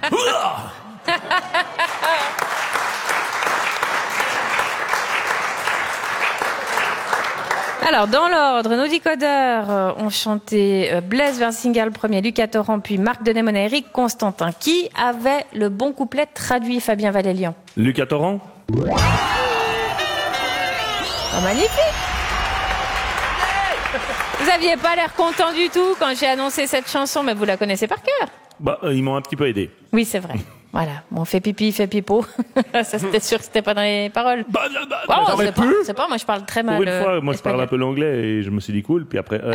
Alors, dans l'ordre, nos décodeurs ont chanté Blaise Versinghe le premier, Lucas Torrent, puis Marc Denémona, Eric Constantin. Qui avait le bon couplet traduit, Fabien Valélian? Lucas Torrent. Oh, magnifique! Vous aviez pas l'air content du tout quand j'ai annoncé cette chanson, mais vous la connaissez par cœur. Bah, ils m'ont un petit peu aidé. Oui, c'est vrai. Voilà. Bon, fait pipi, fait pipo. Ça, c'était sûr que c'était pas dans les paroles. C'est pas, moi, je parle très mal. Pour une fois, moi, je parle un peu l'anglais et je me suis dit cool, puis après,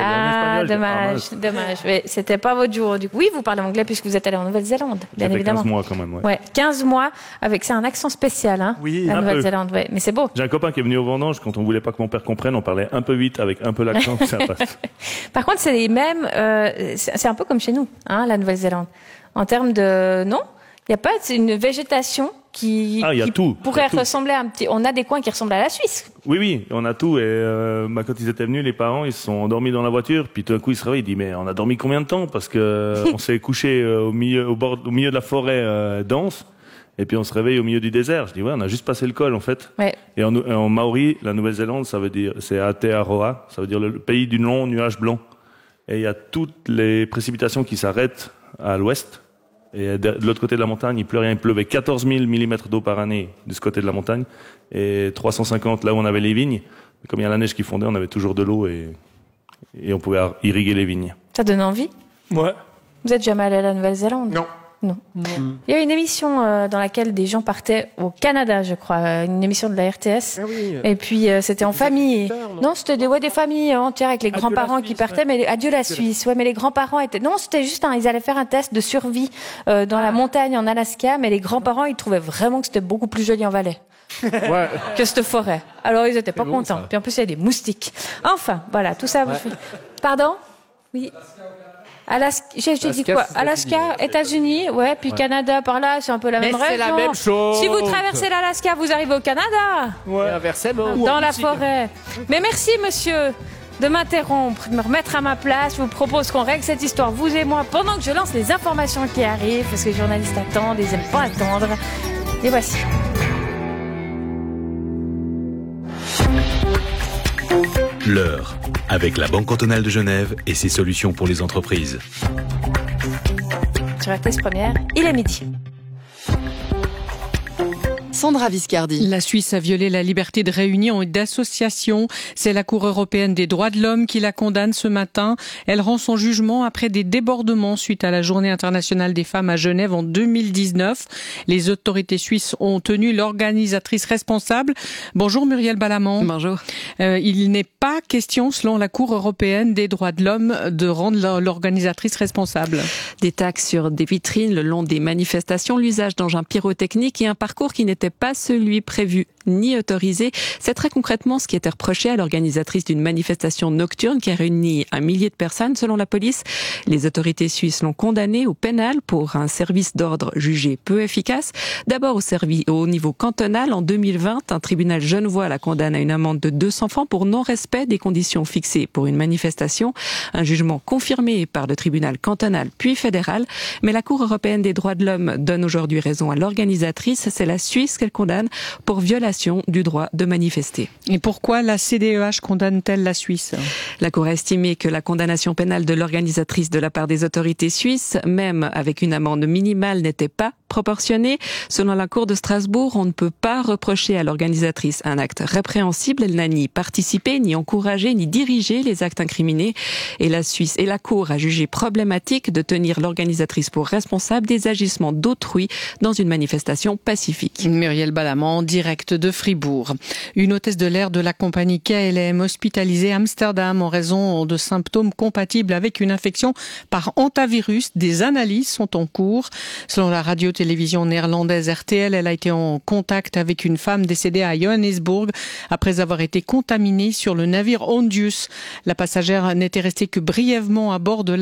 dommage. Mais c'était pas votre jour. Du coup, oui, vous parlez anglais puisque vous êtes allé en Nouvelle-Zélande, bien évidemment. 15 mois quand même, ouais. Ouais, 15 mois avec, c'est un accent spécial, hein. Oui, la Nouvelle-Zélande, ouais. Mais c'est beau. J'ai un copain qui est venu au vendange, quand on voulait pas que mon père comprenne, on parlait un peu vite avec un peu l'accent, ça passe. Par contre, c'est les mêmes, c'est un peu comme chez nous, hein, la Nouvelle-Zélande. En termes de, non? Il n'y a pas une végétation qui pourrait ressembler à un petit... On a des coins qui ressemblent à la Suisse. Oui, on a tout. Et quand ils étaient venus, les parents, ils se sont endormis dans la voiture. Puis tout d'un coup, ils se réveillent. Ils disent, mais on a dormi combien de temps? Parce que on s'est couché au milieu de la forêt dense. Et puis on se réveille au milieu du désert. Je dis, ouais, on a juste passé le col, en fait. Ouais. Et en maori, la Nouvelle-Zélande, ça veut dire, c'est Aotearoa. Ça veut dire le pays du long nuage blanc. Et il y a toutes les précipitations qui s'arrêtent à l'ouest. Et de l'autre côté de la montagne, il pleut rien. Il pleuvait 14 000 mm d'eau par année de ce côté de la montagne et 350 là où on avait les vignes. Comme il y a la neige qui fondait, on avait toujours de l'eau et on pouvait irriguer les vignes. Ça donne envie? Ouais. Vous êtes jamais allé à la Nouvelle-Zélande? Non. Il y a une émission dans laquelle des gens partaient au Canada, je crois, une émission de la RTS. Ah oui. Et puis c'était en famille. Non, c'était des familles entières avec les grands-parents qui partaient, mais adieu la Suisse. Ouais, mais les grands-parents étaient. Non, c'était juste ils allaient faire un test de survie dans la montagne en Alaska, mais les grands-parents ils trouvaient vraiment que c'était beaucoup plus joli en Valais. Ouais. Que cette forêt. Alors ils étaient pas contents. Ça. Puis en plus il y a des moustiques. Enfin, voilà, tout ça. Ouais. Pardon? Oui. Alaska, j'ai dit quoi? Alaska, États-Unis, ouais, puis Canada par là, c'est un peu la même région. C'est la même chose. Si vous traversez l'Alaska, vous arrivez au Canada. Ouais, inversement. Dans la forêt. Mais merci, monsieur, de m'interrompre, de me remettre à ma place. Je vous propose qu'on règle cette histoire, vous et moi, pendant que je lance les informations qui arrivent, parce que les journalistes attendent, ils aiment pas attendre. Et voici. L'heure, avec la Banque cantonale de Genève et ses solutions pour les entreprises. Sur RTS Première, il est midi. Sandra Viscardi. La Suisse a violé la liberté de réunion et d'association. C'est la Cour européenne des droits de l'homme qui la condamne ce matin. Elle rend son jugement après des débordements suite à la Journée internationale des femmes à Genève en 2019. Les autorités suisses ont tenu l'organisatrice responsable. Bonjour Muriel Balamand. Bonjour. Il n'est pas question, selon la Cour européenne des droits de l'homme, de rendre l'organisatrice responsable. Des tags sur des vitrines le long des manifestations, l'usage d'engins pyrotechniques et un parcours qui n'était pas celui prévu ni autorisé. C'est très concrètement ce qui était reproché à l'organisatrice d'une manifestation nocturne qui a réuni 1 millier de personnes selon la police. Les autorités suisses l'ont condamnée au pénal pour un service d'ordre jugé peu efficace. D'abord au niveau cantonal, en 2020, un tribunal genevois la condamne à une amende de 200 francs pour non-respect des conditions fixées pour une manifestation. Un jugement confirmé par le tribunal cantonal puis fédéral. Mais la Cour européenne des droits de l'homme donne aujourd'hui raison à l'organisatrice. C'est la Suisse qu'elle condamne pour violation du droit de manifester. Et pourquoi la CDEH condamne-t-elle la Suisse? La Cour a estimé que la condamnation pénale de l'organisatrice de la part des autorités suisses, même avec une amende minimale, n'était pas proportionnée. Selon la Cour de Strasbourg, on ne peut pas reprocher à l'organisatrice un acte répréhensible. Elle n'a ni participé, ni encouragé, ni dirigé les actes incriminés. Et la Cour a jugé problématique de tenir l'organisatrice pour responsable des agissements d'autrui dans une manifestation pacifique. Muriel Balamand, en direct de Fribourg. Une hôtesse de l'air de la compagnie KLM hospitalisée à Amsterdam en raison de symptômes compatibles avec une infection par hantavirus. Des analyses sont en cours. Selon la radio-télévision néerlandaise RTL, elle a été en contact avec une femme décédée à Johannesburg après avoir été contaminée sur le navire Hondius. La passagère n'était restée que brièvement à bord de